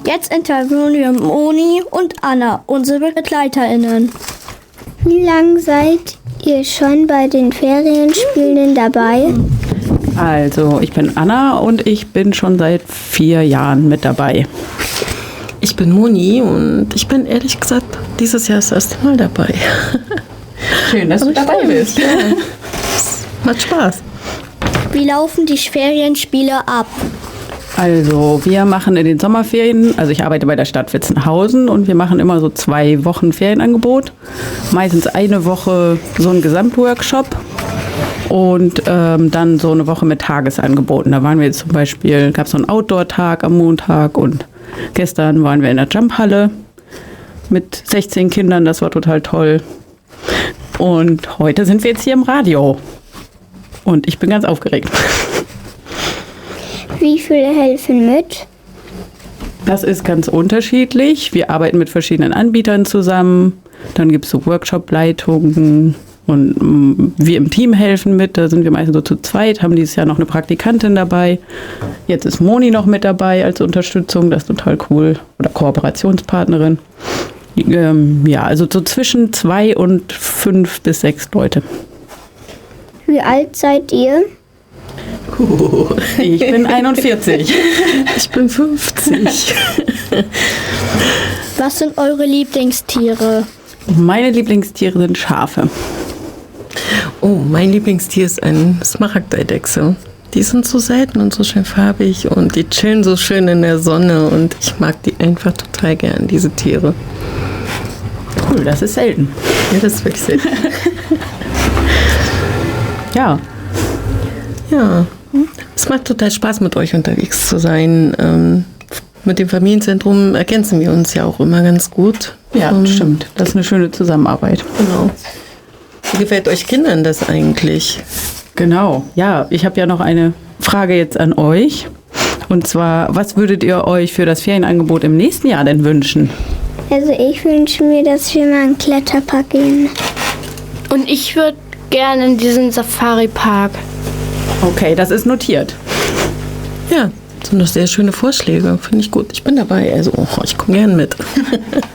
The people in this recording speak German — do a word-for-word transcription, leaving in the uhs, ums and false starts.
Jetzt interviewen wir Moni und Anna, unsere BegleiterInnen. Wie lange seid ihr schon bei den Ferienspielen dabei? Also, ich bin Anna und ich bin schon seit vier Jahren mit dabei. Ich bin Moni und ich bin ehrlich gesagt dieses Jahr das erste Mal dabei. Schön, dass du dabei bist. Ja. Macht Spaß. Wie laufen die Ferienspiele ab? Also, wir machen in den Sommerferien, also ich arbeite bei der Stadt Witzenhausen und wir machen immer so zwei Wochen Ferienangebot. Meistens eine Woche so ein Gesamtworkshop und ähm, dann so eine Woche mit Tagesangeboten. Da waren wir jetzt zum Beispiel, gab es so einen Outdoor-Tag am Montag und gestern waren wir in der Jumphalle mit sechzehn Kindern, das war total toll. Und heute sind wir jetzt hier im Radio und ich bin ganz aufgeregt. Wie viele helfen mit? Das ist ganz unterschiedlich. Wir arbeiten mit verschiedenen Anbietern zusammen. Dann gibt es so Workshop-Leitungen und ähm, wir im Team helfen mit. Da sind wir meistens so zu zweit, haben dieses Jahr noch eine Praktikantin dabei. Jetzt ist Moni noch mit dabei als Unterstützung, das ist total cool. Oder Kooperationspartnerin. Ähm, ja, also so zwischen zwei und fünf bis sechs Leute. Wie alt seid ihr? Uh, ich bin einundvierzig. Ich bin fünfzig. Was sind eure Lieblingstiere? Meine Lieblingstiere sind Schafe. Oh, mein Lieblingstier ist ein Smaragdeidechse. Die sind so selten und so schön farbig und die chillen so schön in der Sonne und ich mag die einfach total gern, diese Tiere. Cool, das ist selten. Ja, das ist wirklich selten. Ja. Ja, es macht total Spaß, mit euch unterwegs zu sein. Ähm, mit dem Familienzentrum ergänzen wir uns ja auch immer ganz gut. Ja, ähm, stimmt. Das ist eine schöne Zusammenarbeit. Genau. Wie gefällt euch Kindern das eigentlich? Genau. Ja, ich habe ja noch eine Frage jetzt an euch. Und zwar, was würdet ihr euch für das Ferienangebot im nächsten Jahr denn wünschen? Also ich wünsche mir, dass wir mal in den Kletterpark gehen. Und ich würde gerne in diesen Safari-Park. Okay, das ist notiert. Ja, sind doch sehr schöne Vorschläge. Finde ich gut. Ich bin dabei. Also, oh, ich komme gern mit.